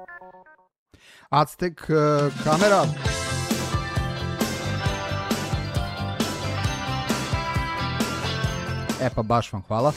Aztek kamera. Pa baš vam hvala.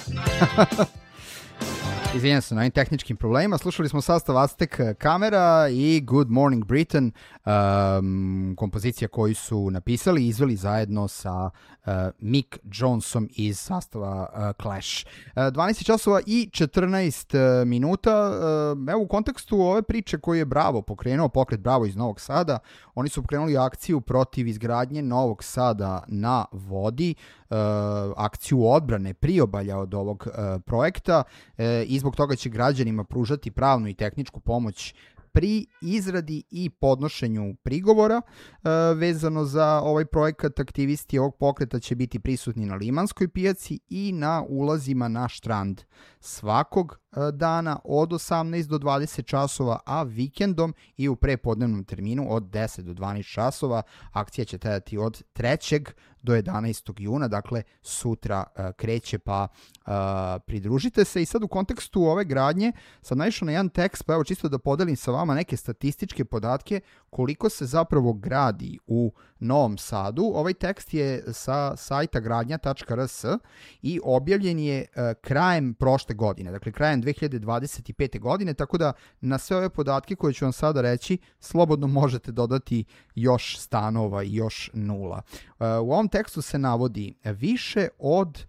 Izvinjam se na ovim tehničkim problemima. Slušali smo sastav Aztek kamera i Good Morning Britain, kompozicija koju su napisali i izveli zajedno sa Mick Jonesom iz sastava Clash. 12 časova i 14 minuta. Evo, u kontekstu ove priče koju je Bravo pokrenuo, pokret Bravo iz Novog Sada, oni su pokrenuli akciju protiv izgradnje Novog Sada na vodi, akciju odbrane priobalja od ovog projekta i zbog toga će građanima pružati pravnu i tehničku pomoć pri izradi i podnošenju prigovora vezano za ovaj projekat. Aktivisti ovog pokreta će biti prisutni na Limanskoj pijaci i na ulazima na štrand svakog dana od 18 do 20 časova, a vikendom i u prepodnevnom terminu od 10 do 12 časova. Akcija će trajati od 3. do 11. juna, dakle sutra kreće, pa pridružite se. I sad u kontekstu ove gradnje sam naišao na jedan tekst, pa evo čisto da podelim sa vama neke statističke podatke koliko se zapravo gradi u Novom Sadu. Ovaj tekst je sa sajta gradnja.rs i objavljen je krajem prošle godine, dakle krajem 2025. godine, tako da na sve ove podatke koje ću vam sada reći slobodno možete dodati još stanova i još nula. U ovom tekstu se navodi više od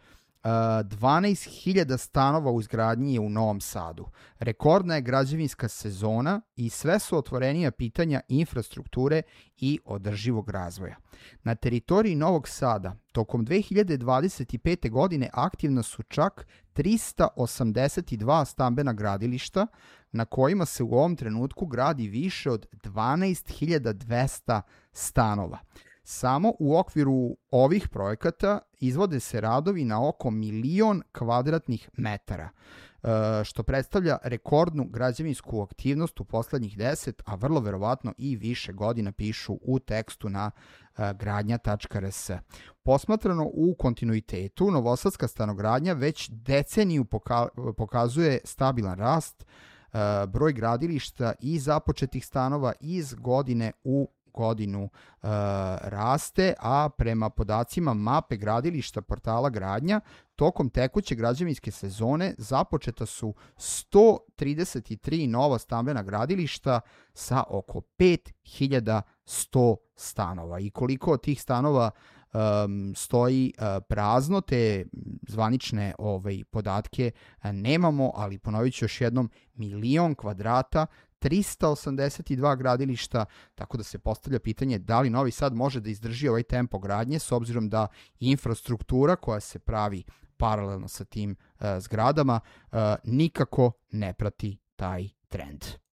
12.000 stanova u izgradnji je u Novom Sadu. Rekordna je građevinska sezona i sve su otvorenija pitanja infrastrukture i održivog razvoja. Na teritoriji Novog Sada tokom 2025. godine aktivna su čak 382 stambena gradilišta na kojima se u ovom trenutku gradi više od 12.200 stanova. Samo u okviru ovih projekata izvode se radovi na oko 1.000.000 kvadratnih metara, što predstavlja rekordnu građevinsku aktivnost u poslednjih 10, a vrlo verovatno i više godina, pišu u tekstu na gradnja.rs. Posmatrano u kontinuitetu, novosadska stanogradnja već deceniju pokazuje stabilan rast, broj gradilišta i započetih stanova iz godine u godinu raste, a prema podacima mape gradilišta portala Gradnja, tokom tekuće građevinske sezone započeta su 133 nova stambena gradilišta sa oko 5.100 stanova. I koliko od tih stanova stoji prazno, te zvanične podatke nemamo, ali ponovit ću još jednom, 1.000.000 kvadrata, 382 gradilišta, tako da se postavlja pitanje da li Novi Sad može da izdrži ovaj tempo gradnje, s obzirom da infrastruktura koja se pravi paralelno sa tim zgradama nikako ne prati taj trend.